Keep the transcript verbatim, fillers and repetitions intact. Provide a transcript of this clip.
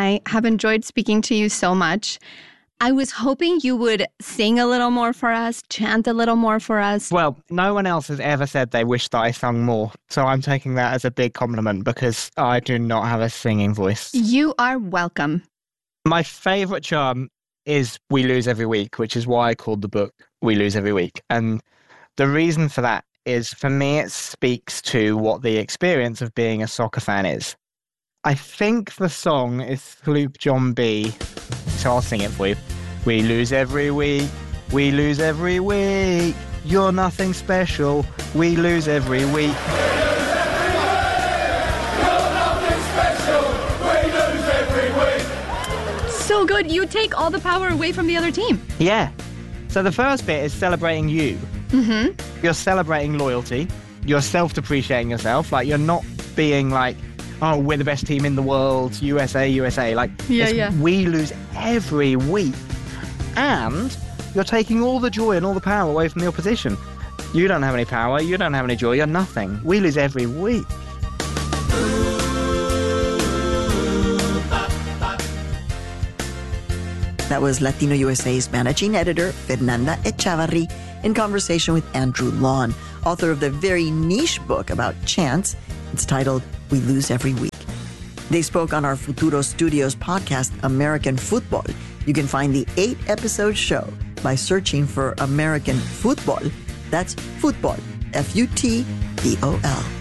I have enjoyed speaking to you so much. I was hoping you would sing a little more for us, chant a little more for us. Well, no one else has ever said they wish that I sung more. So I'm taking that as a big compliment because I do not have a singing voice. You are welcome. My favourite charm is We Lose Every Week, which is why I called the book We Lose Every Week. And the reason for that is, for me, it speaks to what the experience of being a soccer fan is. I think the song is Sloop John B, so I'll sing it for you. We lose every week, we lose every week, you're nothing special, we lose every week. So good. You take all the power away from the other team. Yeah. So the first bit is celebrating you. Mm-hmm. You're celebrating loyalty. You're self-depreciating yourself. Like, you're not being like, oh, we're the best team in the world, U S A, U S A. Like, yeah, yeah. We lose every week. And you're taking all the joy and all the power away from the opposition. You don't have any power. You don't have any joy. You're nothing. We lose every week. That was Latino U S A's managing editor, Fernanda Echavarri, in conversation with Andrew Lawn, author of the very niche book about chants. It's titled We Lose Every Week. They spoke on our Futuro Studios podcast, American Football. You can find the eight-episode show by searching for American Football. That's football, F U T B O L.